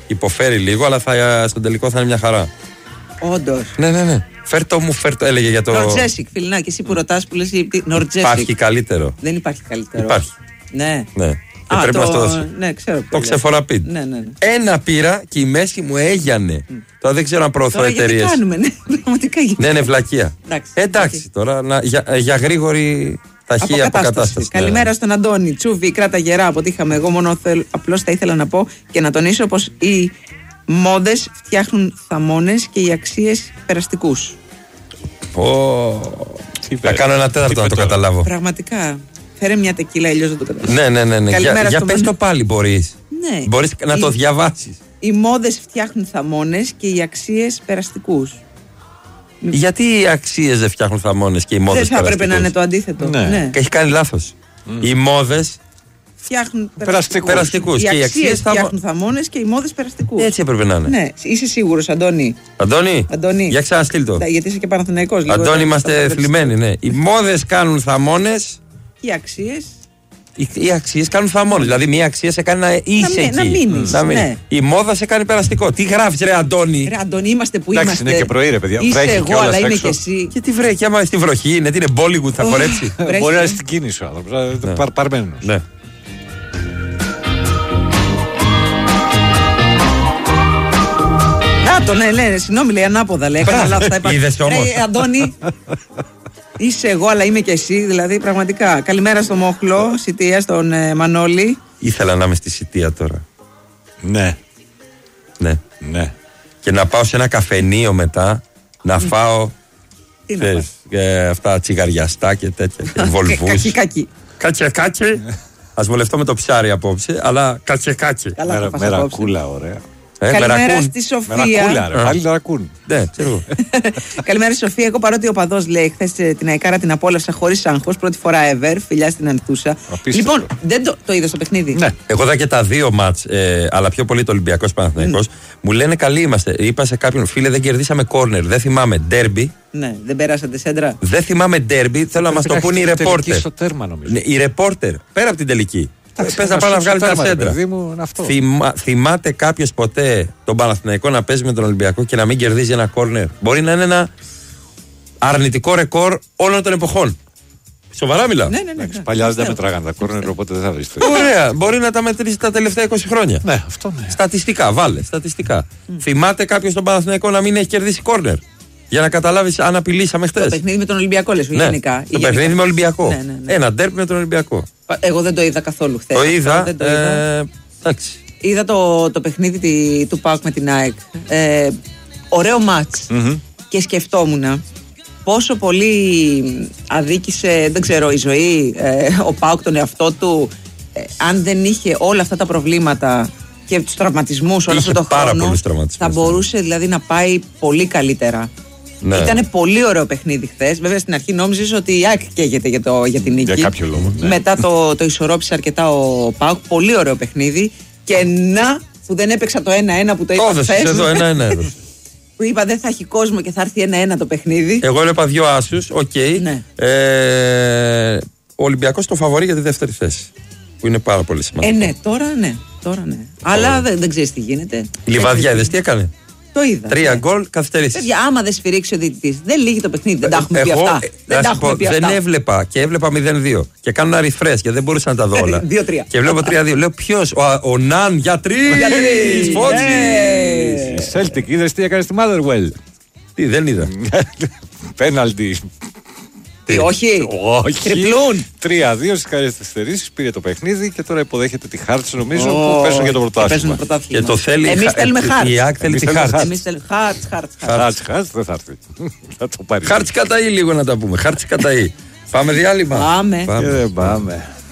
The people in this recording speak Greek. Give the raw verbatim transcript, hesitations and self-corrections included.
υποφέρει λίγο, αλλά θα, στον τελικό θα είναι μια χαρά. Όντως. Ναι, ναι, ναι. Φέρτο μου, φέρτο, έλεγε για το. Νορτζέσικ, φιλινά, και εσύ που ρωτάς που λες Νορτζέσικ. Υπάρχει καλύτερο. Δεν υπάρχει καλύτερο. Υπάρχει. Ναι. Ναι. Και Α, πρέπει το... να στο δώσω. Ναι, ξέρω. Το ξεφοραπίν. Ναι, ναι, ναι. Ένα πήρα και η μέση μου έγιανε. Mm. Τώρα δεν ξέρω αν προωθώ εταιρείες. Τι κάνουμε, ναι, πραγματικά. Ναι, ναι, βλακεία. Εντάξει, Εντάξει τώρα, να, για, για γρήγορη ταχεία αποκατάσταση. Ναι. Καλημέρα Ναι. στον Αντώνη. Τσούβι, κράτα γερά από ό,τι είχαμε. Εγώ μόνο θέλ, απλώς θα ήθελα να πω και να τονίσω πως οι μόδες φτιάχνουν θαμώνες και οι αξίες περαστικούς. Oh. Θα κάνω ένα τέταρτο να το καταλάβω. Πραγματικά. Φέρε μια τεκίλα, αλλιώς δεν το καταλάβω. Ναι, ναι, ναι. ναι. Για, για πες το πάλι μπορείς. Ναι. Μπορείς να οι, το διαβάσεις. Οι μόδες φτιάχνουν θαμώνες και οι αξίες περαστικούς. Γιατί οι αξίες δεν φτιάχνουν θαμώνες και οι μόδες περαστικούς? Δεν θα έπρεπε να είναι το αντίθετο. Ναι. Ναι. Και έχει κάνει λάθος. Mm. Οι μόδες φτιάχνουν περαστικούς. περαστικούς. Οι και οι αξίες φτιάχνουν θαμώνες και οι μόδες περαστικούς. Έτσι έπρεπε να είναι. Ναι. Είσαι σίγουρος, Αντώνη? Αντώνη, Αντώνη. Για ξαναστείλ το. Γιατί είσαι και Παναθηναϊκός. Αντώνη, είμαστε θλιμμένοι, ναι. Οι μόδες κάνουν θαμώνες. Οι αξίες. Οι, οι αξίες κάνουν θαμώνες. Δηλαδή, μία αξία σε κάνει να είσαι να, εκεί. Να μείνεις. Να μείνεις. Ναι. Η μόδα σε κάνει περαστικό. Τι γράφεις, ρε Αντώνη? Ρε Αντώνη, είμαστε που Εντάξει, είμαστε. Είναι και πρωί, ρε παιδιά. Είσαι βρέχει εγώ, αλλά είμαι και εσύ. Και τι βρέχει, άμα στη βροχή είναι, τι είναι, Bollywood θα χορέψει. Μπορεί να είναι στην κίνηση ο άνθρωπος. Παρμένος. Ναι. Να το, ναι, ναι, συγγνώμη, λέει ανάποδα. Λέει, έκανα λάθος. Είδες όμως. Ρε Αντώνη, είσαι εγώ, αλλά είμαι και εσύ. Δηλαδή, πραγματικά. Καλημέρα στο Μόχλο, Σιτία, στον ε, Μανώλη. Ήθελα να είμαι στη Σιτία τώρα. Ναι. Ναι. Ναι. Και να πάω σε ένα καφενείο μετά να φάω. Τι να φας? Ε, αυτά τσιγαριαστά και τέτοια. Και βολβούς. Κακή, κακή. Κάτσε, κάτσε. Ας βολευτώ με το ψάρι απόψε, αλλά κάτσε, κάτσε. Μερακούλα, ωραία. Ε, Καλημέρα μερακούν. στη Σοφία. Μερακούλα, ρε. Πάλι ρακούν. Ναι, ξέρω. Καλημέρα στη Σοφία. Εγώ παρότι ο παδός λέει χθες την Αικάρα την απόλαυσα χωρίς άγχος. Πρώτη φορά ever. Φιλιά στην Ανθούσα. Απίστευτο. Λοιπόν, δεν το, το είδα στο παιχνίδι. Ναι. Εγώ είδα και τα δύο μάτς, ε, αλλά πιο πολύ το Ολυμπιακός Παναθηναϊκός. Mm. Μου λένε καλοί είμαστε. Είπα σε κάποιον, φίλε, δεν κερδίσαμε κόρνερ. Δεν θυμάμαι ντέρμπι. Ναι, δεν περάσατε σέντρα. Δεν θυμάμαι ντέρμπι. Θέλω να μας το πούνε οι ρεπόρτερ. Ναι, οι ρεπόρτερ, πέρα από την τελική. Πες να πάει να βγάλει τα σέντρα. Θυμά, θυμάται κάποιος ποτέ τον Παναθηναϊκό να παίζει με τον Ολυμπιακό και να μην κερδίζει ένα κόρνερ? Μπορεί να είναι ένα αρνητικό ρεκόρ όλων των εποχών. Σοβαρά μιλάω. Ναι, ναι, ναι, ναι. Παλιά δεν τα μετράγαν τα κόρνερ, οπότε δεν θα βρει. Ωραία. Μπορεί να τα μετρήσει τα τελευταία είκοσι χρόνια. Ναι, αυτό ναι. Στατιστικά, βάλε. Στατιστικά. Mm. Θυμάται κάποιος τον Παναθηναϊκό να μην έχει κερδίσει κόρνερ? Για να καταλάβεις αν απειλήσαμε χτες. Το παιχνίδι με τον Ολυμπιακό, λες, ναι, γενικά. Το γενικά. παιχνίδι με Ολυμπιακό. Ναι, ναι, ναι. Ένα ντέρπι με τον Ολυμπιακό. Εγώ δεν το είδα καθόλου χθες. Το είδα. Δεν το είδα. Ε, εντάξει. Είδα το, το παιχνίδι τη, του ΠΑΟΚ με την ΑΕΚ. Ε, ωραίο μάτς. Mm-hmm. Και σκεφτόμουν πόσο πολύ αδίκησε, δεν ξέρω, η ζωή, ε, ο ΠΑΟΚ τον εαυτό του, ε, αν δεν είχε όλα αυτά τα προβλήματα και τους τραυματισμούς όλο αυτό το χρόνο, θα μπορούσε δηλαδή να πάει πολύ καλύτερα. Ναι. Ήταν πολύ ωραίο παιχνίδι χθες. Βέβαια στην αρχή νόμιζες ότι η ΑΕΚ καίγεται για, το, για την νίκη. Για κάποιο λόγο. Ναι. Μετά το, το ισορρόπησε αρκετά ο ΠΑΟΚ. Πολύ ωραίο παιχνίδι. Και να που δεν έπαιξα το ένα ένα που το είπα χθες. Εδώ ένα ένα έδωσε. Που είπα δεν θα έχει κόσμο και θα έρθει ένα ένα το παιχνίδι. Εγώ έλεγα δύο άσους. Οκ. Okay. Ναι. Ε, ο Ολυμπιακός το φαβορεί για τη δεύτερη θέση. Που είναι πάρα πολύ σημαντικό. Ε, ναι, τώρα ναι. Τώρα, ναι. Αλλά δεν, δεν ξέρεις τι γίνεται. Η Λιβαδιά, είδες τι έκανε? Το είδα. Τρία ναι. γκολ, καθυστερήσεις. Παιδιά, άμα δεν σφυρίξει ο διαιτητής, δεν λύγει το παιχνίδι. Δεν τα έχουμε πει αυτά. Ε, δεν τα έχουμε πει αυτά. Δεν έβλεπα και έβλεπα μηδέν δύο. Και κάνω ένα refresh και δεν μπορούσα να τα δω όλα. δύο τρία. Και βλέπω τρία δύο. Λέω ποιος? Ο, ο Ναν για τρεις. Φώτζης. Celtic, είδες τι έκανε στη Motherwell? Τι, δεν είδα. Πέναλτι. Τι, όχι. Όχι. Τριπλούν. τρία δύο στις καθυστερήσεις, πήρε το παιχνίδι και τώρα υποδέχεται τη Χάρτς, νομίζω, που παίζουν για το πρωτάθλημα. Και το θέλει. Εμείς θέλουμε Χάρτς. Η ΑΕΚ θέλει τη Χάρτς. Εμείς θέλουμε Χάρτς, Χάρτς. Χάρτς, Χάρτς, δεν θα έρθει. Θα το πάρει. Χάρτς καταεί λίγο να τα πούμε. Χάρτς καταεί. Πάμε διάλειμμα. Πάμε. Πάμε.